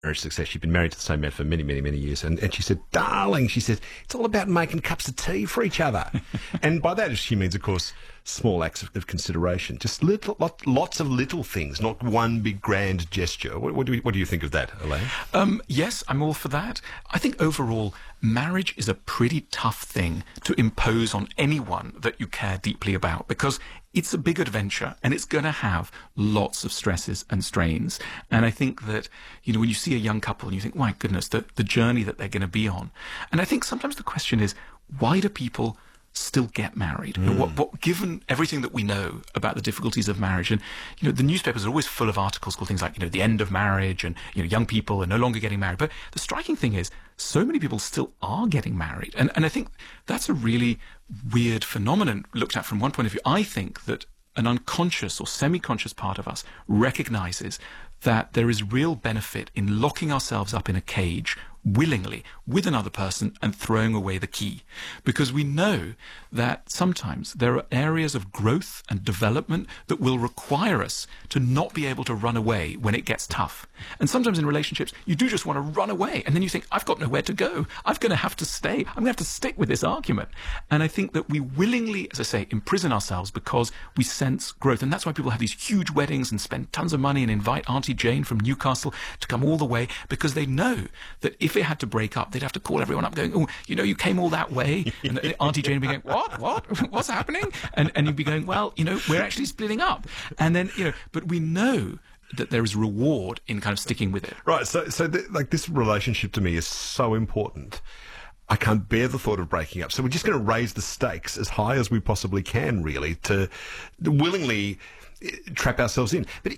success. She'd been married to the same man for many, many, many years. And she said, darling, she said, it's all about making cups of tea for each other. And by that, she means, of course, small acts of consideration. Just lots of little things, not one big grand gesture. What do you think of that, Elaine? Yes, I'm all for that. I think overall, marriage is a pretty tough thing to impose on anyone that you care deeply about, because it's a big adventure and it's going to have lots of stresses and strains. And I think that, when you see a young couple and you think, my goodness, the journey that they're going to be on. And I think sometimes the question is, why do people still get married? Given everything that we know about the difficulties of marriage, and the newspapers are always full of articles called things like the end of marriage, and young people are no longer getting married. But the striking thing is, so many people still are getting married, and I think that's a really weird phenomenon looked at from one point of view. I think that an unconscious or semi-conscious part of us recognizes that there is real benefit in locking ourselves up in a cage willingly with another person and throwing away the key, because we know that sometimes there are areas of growth and development that will require us to not be able to run away when it gets tough. And sometimes in relationships you do just want to run away, and then you think, I've got nowhere to go, I'm going to have to stay, I'm going to have to stick with this argument. And I think that we willingly, as I say, imprison ourselves because we sense growth. And that's why people have these huge weddings and spend tons of money and invite Auntie Jane from Newcastle to come all the way, because they know that if it had to break up, they'd have to call everyone up going, you came all that way. And Auntie Jane would be going, what's happening? And you'd be going, well, we're actually splitting up. And then, but we know that there is reward in kind of sticking with it. Right. So this relationship to me is so important. I can't bear the thought of breaking up. So we're just going to raise the stakes as high as we possibly can, really, to willingly trap ourselves in. But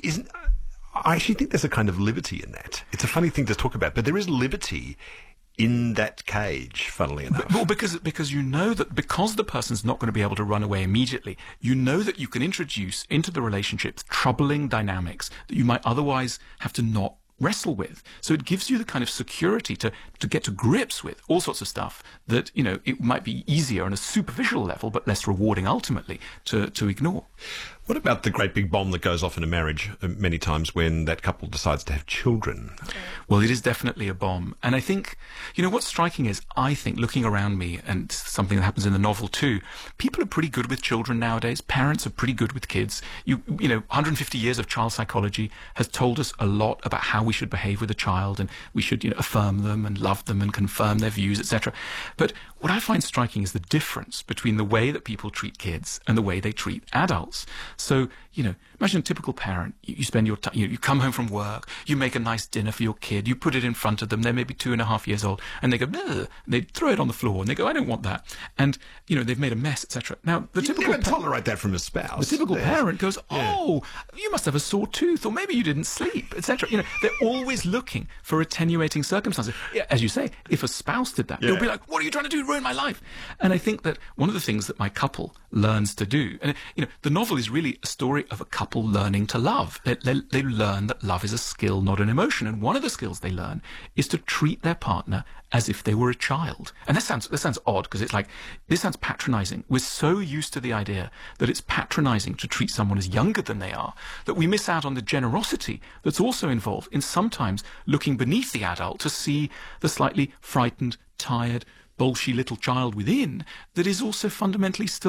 I actually think there's a kind of liberty in that. It's a funny thing to talk about, but there is liberty in that cage, funnily enough. Well, because you know that because the person's not going to be able to run away immediately, you know that you can introduce into the relationship troubling dynamics that you might otherwise have to not wrestle with. So it gives you the kind of security to get to grips with all sorts of stuff that, it might be easier on a superficial level, but less rewarding ultimately to ignore. What about the great big bomb that goes off in a marriage many times when that couple decides to have children? Well, it is definitely a bomb. And I think, what's striking is, I think, looking around me, and something that happens in the novel too, people are pretty good with children nowadays. Parents are pretty good with kids. 150 years of child psychology has told us a lot about how we should behave with a child, and we should, affirm them and love them and confirm their views, etc. But what I find striking is the difference between the way that people treat kids and the way they treat adults. So, imagine a typical parent. You spend your time, you come home from work, you make a nice dinner for your kid, you put it in front of them, they're maybe 2.5 years old, and they go, and they throw it on the floor, and they go, I don't want that. And, they've made a mess, etc. Now, the typical never tolerate that from a spouse. The typical parent goes, you must have a sore tooth, or maybe you didn't sleep, etc. They're always looking for attenuating circumstances. As you say, if a spouse did that, they'll be like, what are you trying to do to ruin my life? And I think that one of the things that my couple learns to do, and, the novel is really a story of a couple learning to love. They learn that love is a skill, not an emotion. And one of the skills they learn is to treat their partner as if they were a child. And that sounds odd, because it's like, this sounds patronizing. We're so used to the idea that it's patronizing to treat someone as younger than they are, that we miss out on the generosity that's also involved in sometimes looking beneath the adult to see the slightly frightened, tired, bolshy little child within that is also fundamentally still